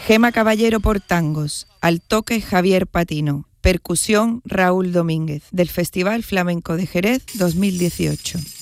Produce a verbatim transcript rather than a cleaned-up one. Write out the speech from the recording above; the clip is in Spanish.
Gema Caballero por tangos, al toque Javier Patino, percusión Raúl Domínguez, del Festival Flamenco de Jerez dos mil dieciocho.